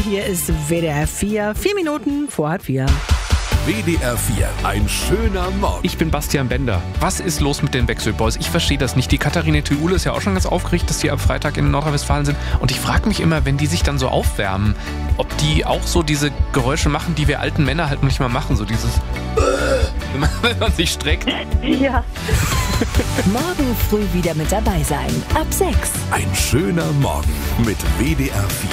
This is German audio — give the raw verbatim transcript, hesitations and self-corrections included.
hier ist W D R vier, vier Minuten vor halb vier. W D R vier, ein schöner Morgen. Ich bin Bastian Bender. Was ist los mit den Backstreet Boys? Ich verstehe das nicht. Die Katharina Thiule ist ja auch schon ganz aufgeregt, dass die ab Freitag in Nordrhein-Westfalen sind. Und ich frage mich immer, wenn die sich dann so aufwärmen, ob die auch so diese Geräusche machen, die wir alten Männer halt manchmal machen. So dieses, wenn man sich streckt. Ja. Morgen früh wieder mit dabei sein. Ab sechs. Ein schöner Morgen mit W D R vier.